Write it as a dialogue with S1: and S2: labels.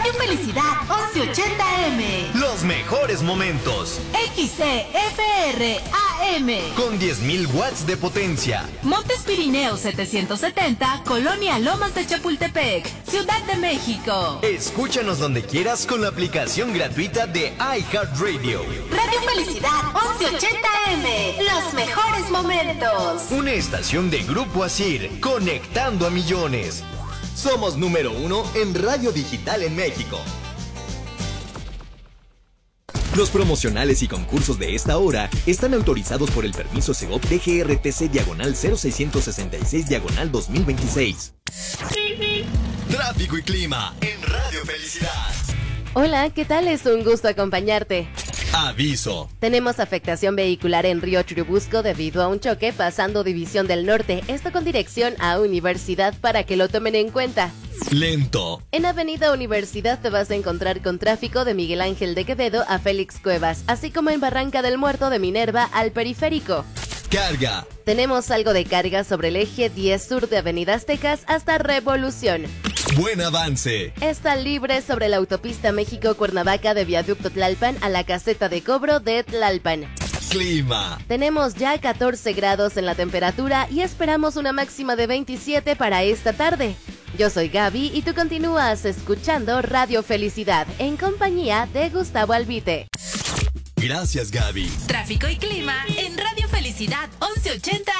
S1: Radio Felicidad 1180M.
S2: Los mejores momentos.
S1: XCFR AM.
S2: Con 10.000 watts de potencia.
S1: Montes Pirineos 770, Colonia Lomas de Chapultepec, Ciudad de México.
S2: Escúchanos donde quieras con la aplicación gratuita de iHeartRadio.
S1: Radio Felicidad 1180M. Los mejores momentos.
S2: Una estación de Grupo Asir, conectando a millones. Somos número 1 en radio digital en México. Los promocionales y concursos de esta hora están autorizados por el permiso Segov DGRTC/0666/2026. Tráfico y clima en Radio Felicidad.
S3: Hola, ¿qué tal? Es un gusto acompañarte.
S2: Aviso.
S3: Tenemos afectación vehicular en Río Churubusco debido a un choque pasando División del Norte, esto con dirección a Universidad para que lo tomen en cuenta.
S2: Lento.
S3: En Avenida Universidad te vas a encontrar con tráfico de Miguel Ángel de Quevedo a Félix Cuevas, así como en Barranca del Muerto de Minerva al Periférico.
S2: Carga.
S3: Tenemos algo de carga sobre el eje 10 sur de Avenida Aztecas hasta Revolución.
S2: Buen avance.
S3: Está libre sobre la autopista México-Cuernavaca de Viaducto Tlalpan a la caseta de cobro de Tlalpan.
S2: Clima.
S3: Tenemos ya 14 grados en la temperatura y esperamos una máxima de 27 para esta tarde. Yo soy Gaby y tú continúas escuchando Radio Felicidad en compañía de Gustavo Albite.
S2: Gracias, Gaby.
S1: Tráfico y clima en Radio Felicidad 1180